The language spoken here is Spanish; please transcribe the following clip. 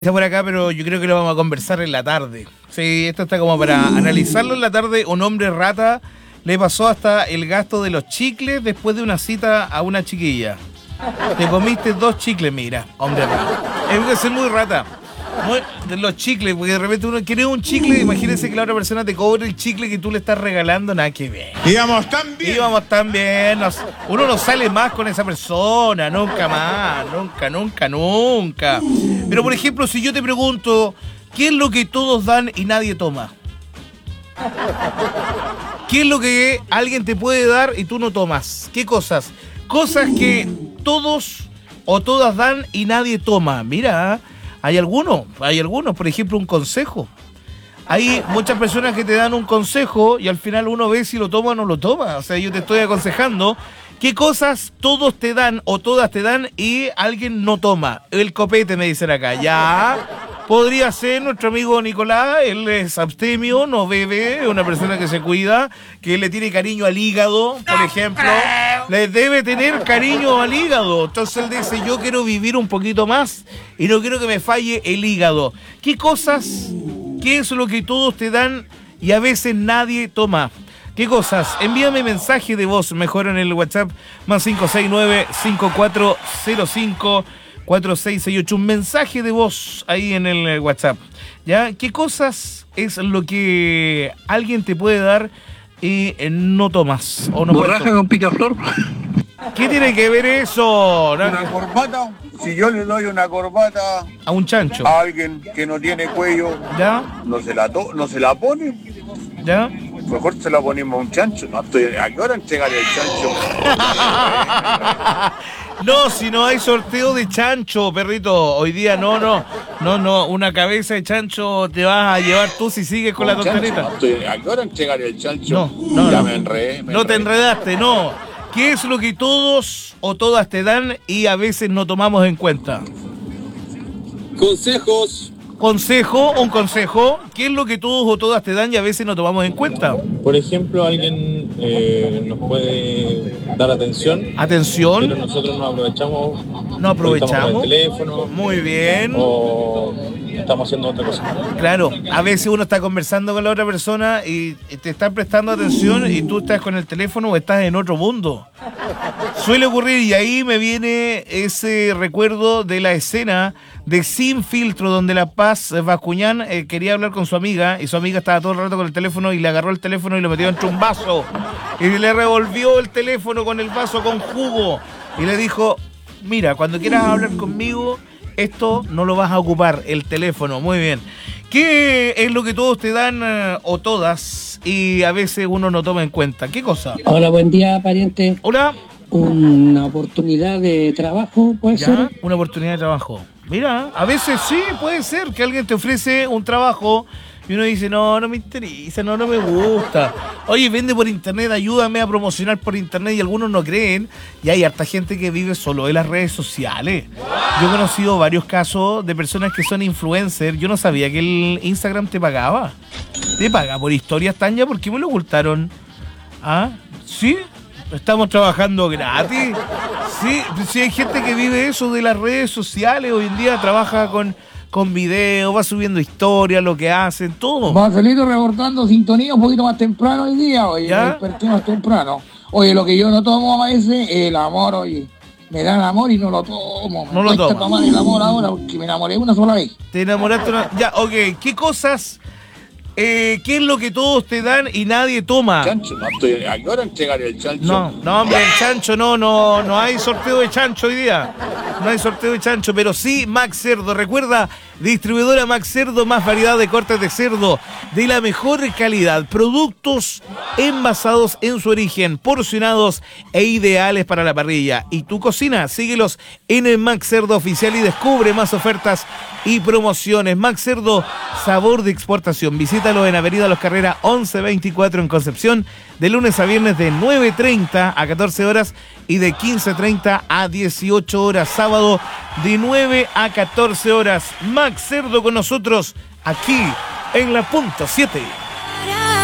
Está por acá, pero yo creo que lo vamos a conversar en la tarde. Sí, esto está como para analizarlo en la tarde. Un hombre rata le pasó hasta el gasto de los chicles después de una cita a una chiquilla. Te comiste 2 chicles, mira, hombre rata. Es que ser muy rata. De los chicles, porque de repente uno quiere un chicle, imagínense que la otra persona te cobre el chicle que tú le estás regalando, nada que ver. Íbamos tan bien. Íbamos tan bien. Uno no sale más con esa persona, nunca más, nunca. Pero por ejemplo, si yo te pregunto, ¿qué es lo que todos dan y nadie toma? ¿Qué es lo que alguien te puede dar y tú no tomas? ¿Qué cosas? Cosas que todos o todas dan y nadie toma. Mira, hay algunos, por ejemplo, un consejo. Hay muchas personas que te dan un consejo y al final uno ve si lo toma o no lo toma. O sea, yo te estoy aconsejando qué cosas todos te dan o todas te dan y alguien no toma. El copete, me dicen acá. Ya, podría ser nuestro amigo Nicolás, él es abstemio, no bebe, es una persona que se cuida, que le tiene cariño al hígado, por ejemplo. Le debe tener cariño al hígado. Entonces él dice, yo quiero vivir un poquito más y no quiero que me falle el hígado. ¿Qué cosas, qué es lo que todos te dan y a veces nadie toma? ¿Qué cosas? Envíame mensaje de voz, mejor en el WhatsApp, más 569-5405-4668. Un mensaje de voz ahí en el WhatsApp. ¿Ya? ¿Qué cosas es lo que alguien te puede dar y no tomas? ¿O no borraja con picaflor? ¿Qué tiene que ver eso? Una corbata. Si yo le doy una corbata A un chancho. a alguien que no tiene cuello, ¿Ya? no se la pone. ¿Ya? Mejor se la ponemos a un chancho. ¿A qué hora entregarle el chancho? No, si no hay sorteo de chancho, perrito. Hoy día no. Una cabeza de chancho te vas a llevar tú si sigues con la tonterita. ¿A qué hora entregarle el chancho? No. Ya me enredé. No te enredaste, no. ¿Qué es lo que todos o todas te dan y a veces no tomamos en cuenta? Consejos. Un consejo. ¿Qué es lo que todos o todas te dan y a veces no tomamos en cuenta? Por ejemplo, alguien nos puede dar atención. Atención. Pero nosotros no aprovechamos. No aprovechamos. Estamos con el teléfono. Muy bien. O estamos haciendo otra cosa. Claro, a veces uno está conversando con la otra persona y te están prestando atención y tú estás con el teléfono o estás en otro mundo. Suele ocurrir y ahí me viene ese recuerdo de la escena de Sin Filtro, donde La Paz Bascuñán quería hablar con su amiga y su amiga estaba todo el rato con el teléfono y le agarró el teléfono y lo metió dentro de un vaso y le revolvió el teléfono con el vaso con jugo y le dijo, mira, cuando quieras hablar conmigo, esto no lo vas a ocupar, el teléfono. Muy bien. ¿Qué es lo que todos te dan o todas y a veces uno no toma en cuenta? ¿Qué cosa? Hola, buen día, pariente. Hola. Una oportunidad de trabajo, ¿puede ser? Una oportunidad de trabajo. Mira, a veces sí, puede ser que alguien te ofrece un trabajo y uno dice, no me interesa, no me gusta. Oye, vende por internet, ayúdame a promocionar por internet y algunos no creen. Y hay harta gente que vive solo en las redes sociales. Yo he conocido varios casos de personas que son influencers. Yo no sabía que el Instagram te pagaba. ¿Te paga por historias, Tanya? ¿Por qué me lo ocultaron? ¿Ah? ¿Sí? ¿Estamos trabajando gratis? Sí, hay gente que vive eso de las redes sociales. Hoy en día trabaja con video, va subiendo historias, lo que hacen, todo. Marcelito reportando sintonía un poquito más temprano hoy día, oye, me desperté más temprano. Oye, lo que yo no tomo a veces es el amor, oye. Me dan amor y no lo tomo. No lo tomo. Tomar el amor ahora porque me enamoré una sola vez. Te enamoraste una... Ya, ok. ¿Qué cosas... ¿qué es lo que todos te dan y nadie toma? Chancho, ¿a qué hora entregarle el chancho? No, hombre, el chancho no hay sorteo de chancho hoy día. No hay sorteo de chancho, pero sí Max Cerdo. Recuerda, distribuidora Max Cerdo, más variedad de cortes de cerdo de la mejor calidad. Productos envasados en su origen, porcionados e ideales para la parrilla. Y tu cocina, síguelos en el Max Cerdo Oficial y descubre más ofertas y promociones. Max Cerdo, sabor de exportación. Visítalo en Avenida Los Carreras 1124 en Concepción, de lunes a viernes de 9:30 a 14 horas y de 15:30 a 18 horas. Sábado de 9 a 14 horas. Max Cerdo con nosotros aquí en la punta 7.